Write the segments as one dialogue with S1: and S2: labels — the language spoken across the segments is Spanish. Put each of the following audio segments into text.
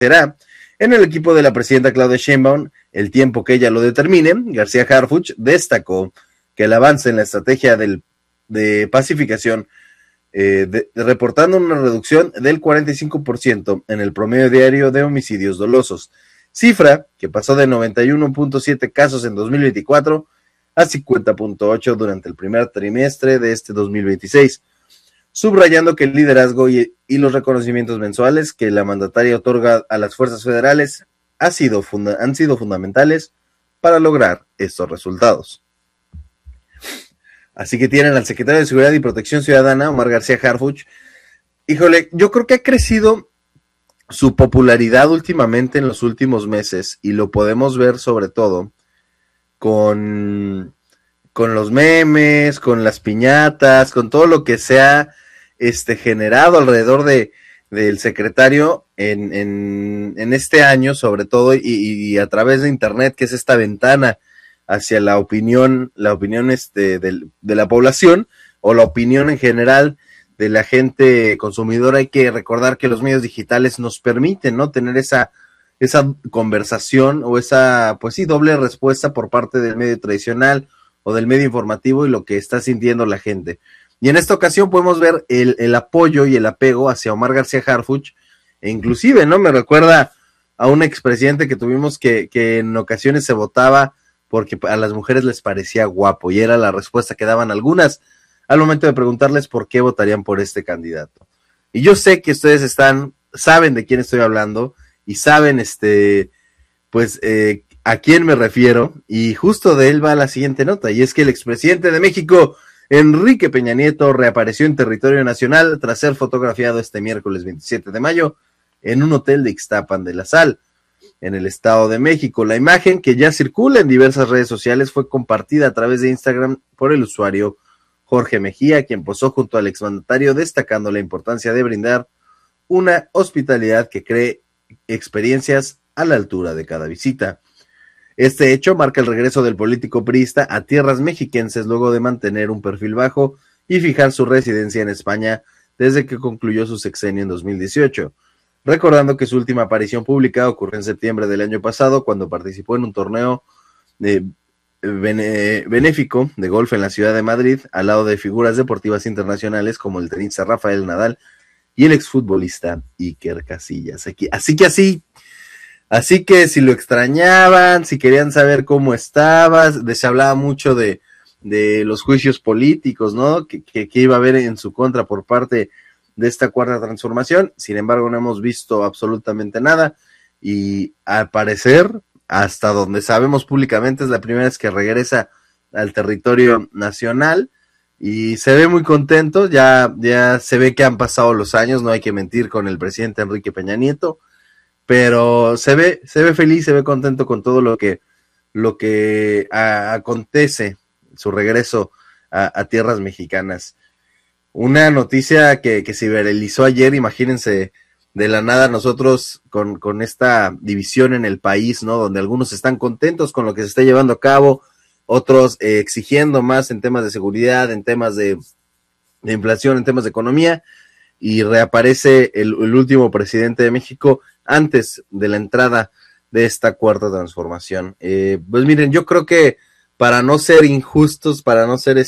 S1: será en el equipo de la presidenta Claudia Sheinbaum el tiempo que ella lo determine. García Harfuch destacó que el avance en la estrategia de pacificación, reportando una reducción del 45% en el promedio diario de homicidios dolosos, cifra que pasó de 91.7 casos en 2024 a 50.8 durante el primer trimestre de este 2026, subrayando que el liderazgo y los reconocimientos mensuales que la mandataria otorga a las fuerzas federales han sido fundamentales para lograr estos resultados. Así que tienen al secretario de Seguridad y Protección Ciudadana, Omar García Harfuch. Híjole, yo creo que ha crecido su popularidad últimamente en los últimos meses, y lo podemos ver sobre todo con los memes, con las piñatas, con todo lo que se ha generado alrededor del secretario en este año, sobre todo, y a través de internet, que es esta ventana hacia la opinión de la población, o la opinión en general de la gente consumidora. Hay que recordar que los medios digitales nos permiten, ¿no?, tener esa conversación o esa, pues sí, doble respuesta por parte del medio tradicional o del medio informativo y lo que está sintiendo la gente. Y en esta ocasión podemos ver el apoyo y el apego hacia Omar García Harfuch, e inclusive, ¿no?, me recuerda a un expresidente que tuvimos que en ocasiones se votaba porque a las mujeres les parecía guapo, y era la respuesta que daban algunas al momento de preguntarles por qué votarían por este candidato. Y yo sé que ustedes saben de quién estoy hablando, y saben a quién me refiero, y justo de él va la siguiente nota, y es que el expresidente de México, Enrique Peña Nieto, reapareció en territorio nacional tras ser fotografiado este miércoles 27 de mayo en un hotel de Ixtapan de la Sal, en el Estado de México. La imagen, que ya circula en diversas redes sociales, fue compartida a través de Instagram por el usuario Jorge Mejía, quien posó junto al exmandatario, destacando la importancia de brindar una hospitalidad que cree experiencias a la altura de cada visita. Este hecho marca el regreso del político priista a tierras mexiquenses luego de mantener un perfil bajo y fijar su residencia en España desde que concluyó su sexenio en 2018. Recordando que su última aparición pública ocurrió en septiembre del año pasado, cuando participó en un torneo benéfico de golf en la ciudad de Madrid, al lado de figuras deportivas internacionales como el tenista Rafael Nadal y el exfutbolista Iker Casillas. Así que si lo extrañaban, si querían saber cómo estaba, se hablaba mucho de los juicios políticos, ¿no?, que iba a haber en su contra por parte de esta cuarta transformación. Sin embargo, no hemos visto absolutamente nada, y al parecer, hasta donde sabemos públicamente, es la primera vez que regresa al territorio nacional, y se ve muy contento. Ya se ve que han pasado los años, no hay que mentir con el presidente Enrique Peña Nieto, pero se ve feliz, se ve contento con todo lo que acontece, su regreso a tierras mexicanas. Una noticia que se viralizó ayer, imagínense, de la nada nosotros con esta división en el país, ¿no?, donde algunos están contentos con lo que se está llevando a cabo, otros exigiendo más en temas de seguridad, en temas de inflación, en temas de economía, y reaparece el último presidente de México antes de la entrada de esta cuarta transformación. Pues miren, yo creo que para no ser injustos, para no ser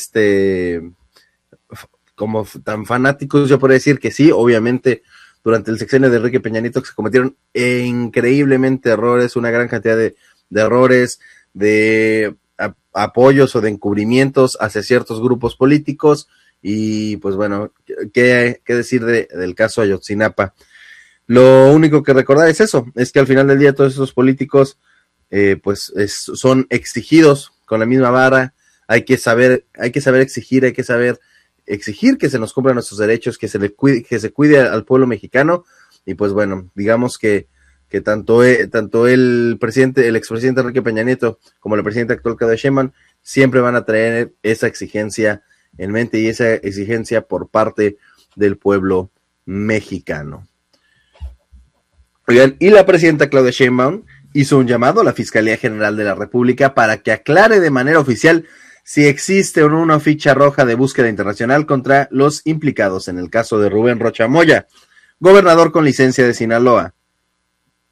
S1: como tan fanáticos, yo podría decir que sí, obviamente durante el sexenio de Enrique Peña Nieto se cometieron increíblemente errores, una gran cantidad de errores, de apoyos o de encubrimientos hacia ciertos grupos políticos, y pues bueno, qué decir del caso Ayotzinapa. Lo único que recordar es eso, es que al final del día todos esos políticos son exigidos con la misma vara. Hay que saber exigir, hay que saber exigir que se nos cumplan nuestros derechos, que se cuide al pueblo mexicano. Y pues bueno, digamos que tanto el expresidente Enrique Peña Nieto como la presidenta actual Claudia Sheinbaum siempre van a traer esa exigencia en mente, y esa exigencia por parte del pueblo mexicano. Oigan, y la presidenta Claudia Sheinbaum hizo un llamado a la Fiscalía General de la República para que aclare de manera oficial si existe o no una ficha roja de búsqueda internacional contra los implicados en el caso de Rubén Rocha Moya, gobernador con licencia de Sinaloa.